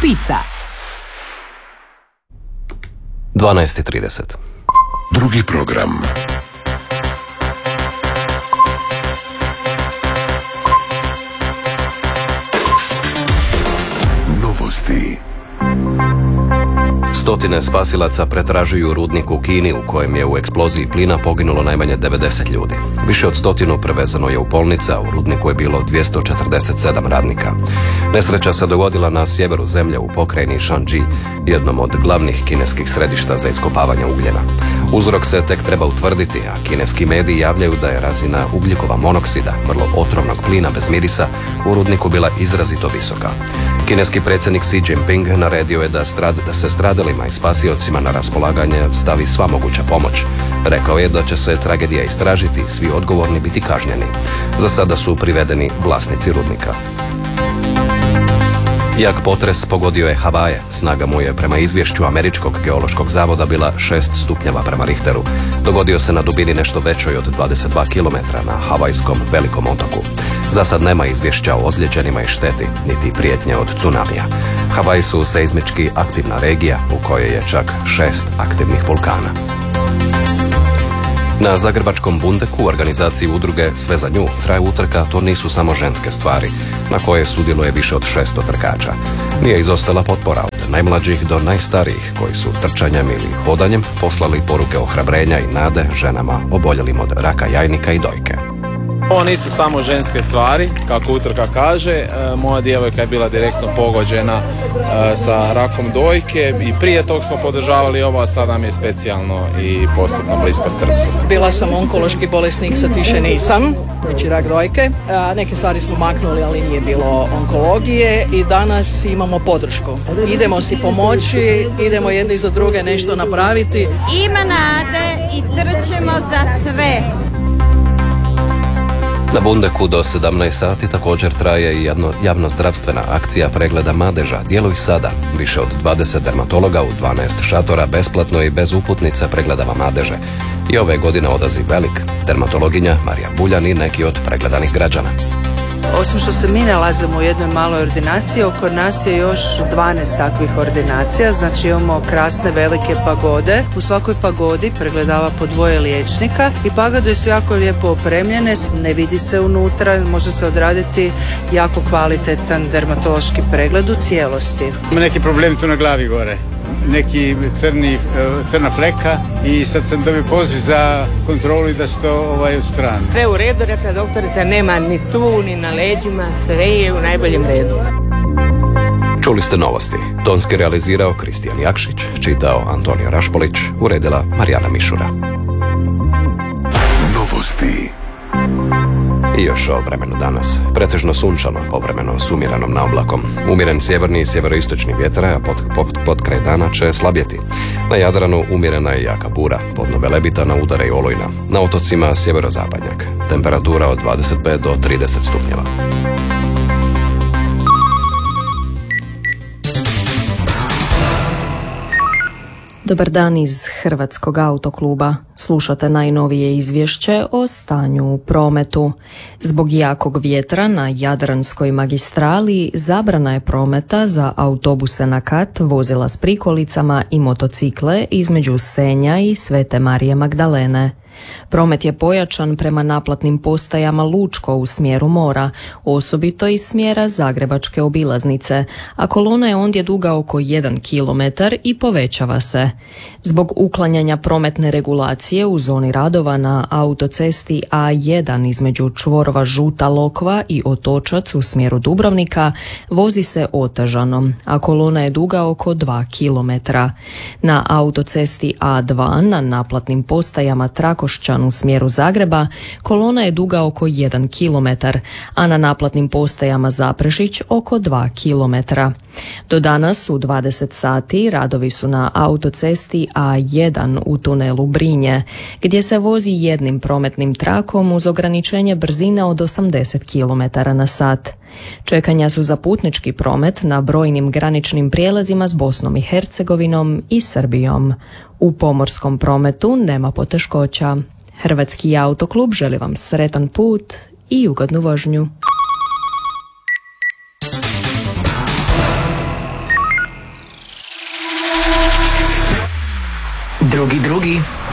Špica. 12:30. Drugi program. Novosti. Stotine spasilaca pretražuju rudnik u Kini u kojem je u eksploziji plina poginulo najmanje 90 ljudi. Više od 100 prevezano je u bolnice, a u rudniku je bilo 247 radnika. Nesreća se dogodila na sjeveru zemlje u pokrajini Shanxi, jednom od glavnih kineskih središta za iskopavanje ugljena. Uzrok se tek treba utvrditi, a kineski mediji javljaju da je razina ugljikova monoksida, vrlo otrovnog plina bez mirisa, u rudniku bila izrazito visoka. Kineski predsjednik Xi Jinping naredio je da se stradalima i spasiocima na raspolaganje stavi sva moguća pomoć. Rekao je da će se tragedija istražiti i svi odgovorni biti kažnjeni. Za sada su privedeni vlasnici rudnika. Jak potres pogodio je Havaje. Snaga mu je prema izvješću Američkog geološkog zavoda bila 6 stupnjeva prema Richteru. Dogodio se na dubini nešto većoj od 22 km na havajskom velikom otoku. Za sad nema izvješća o ozlijeđenima i šteti, niti prijetnje od tsunamija. Havaji su seizmički aktivna regija u kojoj je čak 6 aktivnih vulkana. Na zagrebačkom Bundeku, u organizaciji udruge Sve za nju, traje utrka To nisu samo ženske stvari, na koje sudjeluje više od 600 trkača. Nije izostala potpora od najmlađih do najstarijih, koji su trčanjem ili hodanjem poslali poruke ohrabrenja i nade ženama oboljelim od raka jajnika i dojke. Ovo nisu samo ženske stvari, kako utrka kaže. Moja djevojka je bila direktno pogođena sa rakom dojke i prije tog smo podržavali ovo, a sada nam je specijalno i posebno blisko srcu. Bila sam onkološki bolesnik, sad više nisam, znači rak dojke. Neke stvari smo maknuli, ali nije bilo onkologije i danas imamo podršku. Idemo si pomoći, idemo jedni za druge nešto napraviti. Ima nade i trčemo za sve. Na Bundeku do 17 sati također traje i javno-zdravstvena akcija pregleda madeža Djeluj sada. Više od 20 dermatologa u 12 šatora besplatno i bez uputnice pregledava madeže. I ove godine odaziv velik. Dermatologinja Marija Buljan i neki od pregledanih građana. Osim što se mi nalazimo u jednoj maloj ordinaciji, oko nas je još 12 takvih ordinacija, znači imamo krasne velike pagode. U svakoj pagodi pregledava po 2 liječnika i pagode su jako lijepo opremljene, ne vidi se unutra, može se odraditi jako kvalitetan dermatološki pregled u cijelosti. Ima neki problem tu na glavi gore, neki crna fleka i sad sam dobio poziv za kontrolu i da se to odstrani. Sve u redu, rekla doktorica, nema ni tu, ni na leđima, sve je u najboljem redu. Čuli ste novosti. Tonski realizirao Kristijan Jakšić, čitao Antonio Rašpolić, uredila Marijana Mišura. Novosti. I još o vremenu danas. Pretežno sunčano, povremeno s umjerenom naoblakom. Umjeren sjeverni i sjeveroistočni vjetar, a pod kraj dana će slabjeti. Na Jadranu umjerena i jaka bura, podno Velebita udara i olujna. Na otocima sjeverozapadnjak. Temperatura od 25 do 30 stupnjeva. Dobar dan iz Hrvatskog autokluba. Slušate najnovije izvješće o stanju u prometu. Zbog jakog vjetra na Jadranskoj magistrali zabrana je prometa za autobuse na kat, vozila s prikolicama i motocikle između Senja i Svete Marije Magdalene. Promet je pojačan prema naplatnim postajama Lučko u smjeru mora, osobito iz smjera Zagrebačke obilaznice, a kolona je ondje duga oko 1 km i povećava se. Zbog uklanjanja prometne regulacije u zoni radova na autocesti A1 između čvorova Žuta Lokva i Otočac u smjeru Dubrovnika vozi se otežano, a kolona je duga oko 2 km. Na autocesti A2 na naplatnim postajama Trakošćan u smjeru Zagreba kolona je duga oko 1 km, a na naplatnim postajama Zaprešić oko 2 km. Do danas u 20 sati radovi su na autocesti A1 u tunelu Brinje, gdje se vozi jednim prometnim trakom uz ograničenje brzine od 80 km na sat. Čekanja su za putnički promet na brojnim graničnim prijelazima s Bosnom i Hercegovinom i Srbijom. U pomorskom prometu nema poteškoća. Hrvatski autoklub želi vam sretan put i ugodnu vožnju. Drugi.